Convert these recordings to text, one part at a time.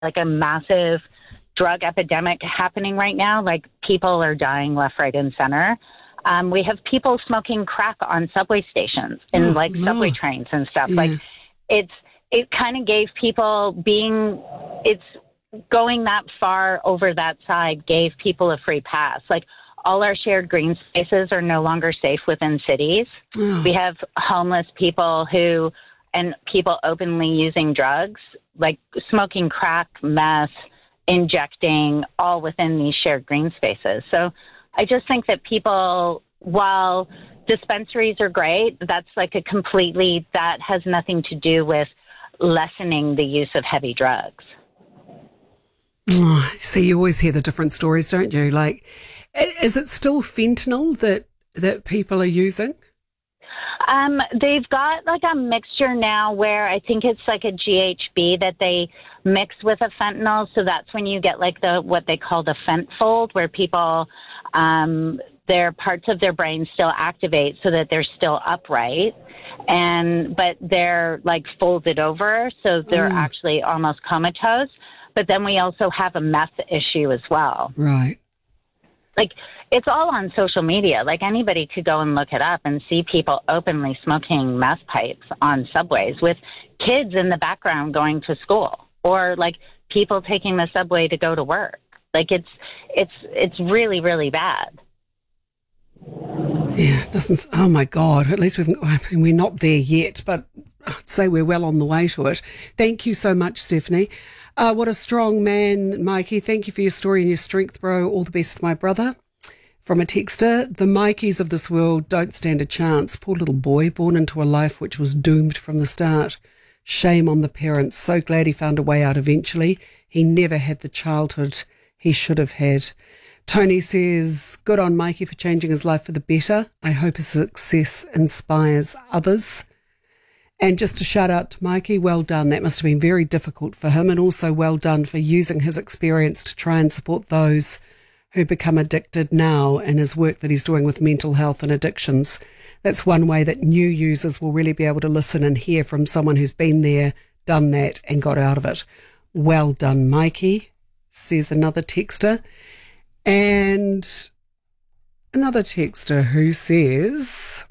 like a massive drug epidemic happening right now. Like, people are dying left, right, and center. We have people smoking crack on subway stations and subway trains and stuff. Yeah. Like, it kind of gave people it's going that far over that side gave people a free pass. Like, all our shared green spaces are no longer safe within cities. We have homeless people and people openly using drugs, like smoking crack, meth, injecting, all within these shared green spaces. So I just think that people, while dispensaries are great, that's like that has nothing to do with lessening the use of heavy drugs. Oh, so you always hear the different stories, don't you? Like, is it still fentanyl that people are using? They've got like a mixture now where I think it's like a GHB that they mix with a fentanyl. So that's when you get like what they call the fent fold, where people, their parts of their brain still activate so that they're still upright. But they're like folded over. So they're actually almost comatose. But then we also have a meth issue as well. Right. Like, it's all on social media. Like, anybody could go and look it up and see people openly smoking meth pipes on subways with kids in the background going to school, or like people taking the subway to go to work. Like, it's really, really bad. Yeah, it doesn't. Oh my God! At least we're not there yet, but I'd say we're well on the way to it. Thank you so much, Stephanie. What a strong man, Mikey. Thank you for your story and your strength, bro. All the best, my brother. From a texter, the Mikeys of this world don't stand a chance. Poor little boy, born into a life which was doomed from the start. Shame on the parents. So glad he found a way out eventually. He never had the childhood he should have had. Tony says, good on Mikey for changing his life for the better. I hope his success inspires others. And just a shout out to Mikey, well done. That must have been very difficult for him, and also well done for using his experience to try and support those who become addicted now in his work that he's doing with mental health and addictions. That's one way that new users will really be able to listen and hear from someone who's been there, done that, and got out of it. Well done, Mikey, says another texter. And another texter who says,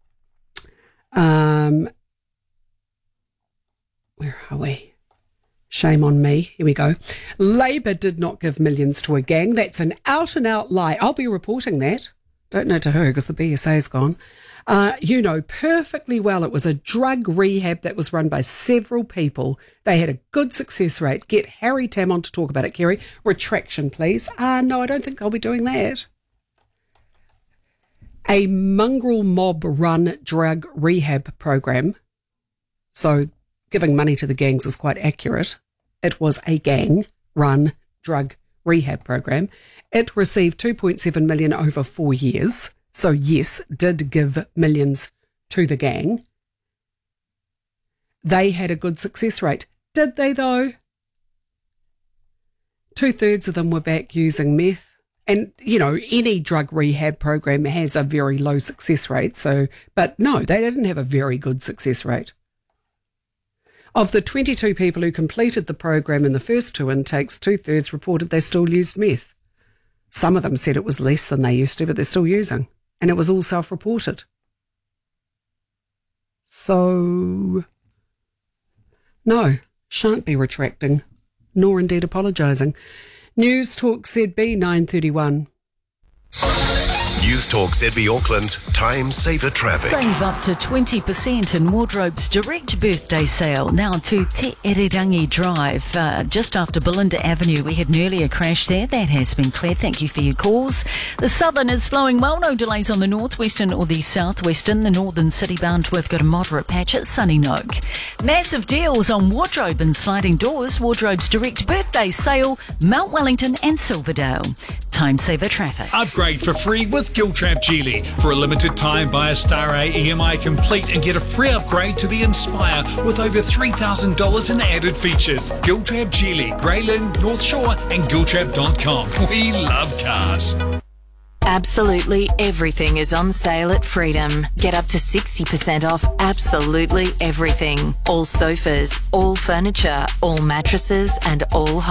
where are we? Shame on me. Here we go. Labor did not give millions to a gang. That's an out-and-out lie. I'll be reporting that. Don't know to who, because the BSA is gone. You know perfectly well it was a drug rehab that was run by several people. They had a good success rate. Get Harry Tam on to talk about it, Kerry. Retraction, please. No, I don't think I'll be doing that. A mongrel mob-run drug rehab program. So giving money to the gangs is quite accurate. It was a gang-run drug rehab program. It received $2.7 million over 4 years. So yes, did give millions to the gang. They had a good success rate. Did they though? 2/3 of them were back using meth. And, you know, any drug rehab program has a very low success rate. But no, they didn't have a very good success rate. Of the 22 people who completed the program in the first 2 intakes, 2/3 reported they still used meth. Some of them said it was less than they used to, but they're still using. And it was all self-reported. So, no, shan't be retracting, nor indeed apologising. News Talk ZB 9:31. News Talk ZB Auckland, time saver traffic. Save up to 20% in Wardrobe's direct birthday sale. Now to Te Irirangi Drive, just after Belinda Avenue. We had an earlier crash there. That has been cleared. Thank you for your calls. The southern is flowing well. No delays on the northwestern or the southwestern. The northern city bound, we've got a moderate patch at Sunninoak. Massive deals on wardrobe and sliding doors. Wardrobe's direct birthday sale, Mount Wellington and Silverdale. Time saver traffic. Upgrade for free with Giltrap Geely. For a limited time, buy a Star A EMI Complete and get a free upgrade to the Inspire with over $3,000 in added features. Giltrap Geely, Greyland, North Shore and Giltrap.com. We love cars. Absolutely everything is on sale at Freedom. Get up to 60% off absolutely everything. All sofas, all furniture, all mattresses and all